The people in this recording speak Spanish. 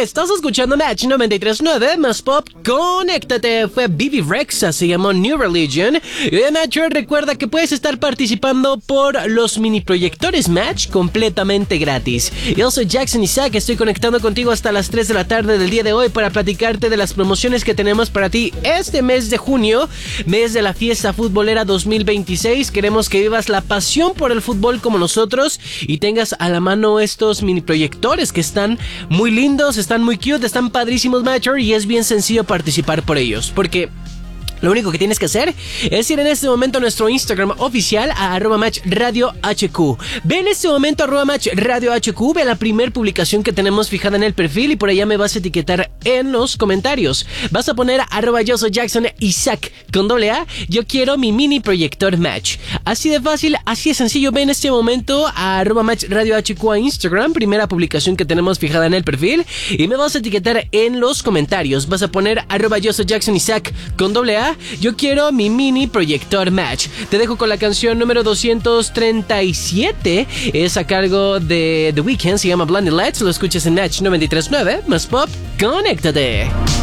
Estás escuchando Match 93.9 más pop. Conéctate. Fue Bibi Rexa, se llamó New Religion. Y de Match, recuerda que puedes estar participando por los mini proyectores Match completamente gratis. Yo soy Jackson Isaac, estoy conectando contigo hasta las 3 de la tarde del día de hoy para platicarte de las promociones que tenemos para ti este mes de junio, mes de la fiesta futbolera 2026. Queremos que vivas la pasión por el fútbol como nosotros y tengas a la mano estos mini proyectores que están muy lindos, están muy cute, están padrísimos, Matcher, y es bien sencillo participar por ellos, porque lo único que tienes que hacer es ir en este momento a nuestro Instagram oficial a @matchradiohq. Ve en este momento @matchradiohq, ve la primer publicación que tenemos fijada en el perfil y por allá me vas a etiquetar en los comentarios. Vas a poner @yo soy Jackson Isaac con AA. Yo quiero mi mini proyector Match. Así de fácil, así de sencillo. Ve en este momento a @matchradiohq a Instagram, primera publicación que tenemos fijada en el perfil, y me vas a etiquetar en los comentarios. Vas a poner @yo soy Jackson Isaac con AA. Yo quiero mi mini proyector Match. Te dejo con la canción número 237. Es a cargo de The Weeknd. Se llama Blinded Lights. Lo escuchas en Match 93.9. Más pop. Conéctate.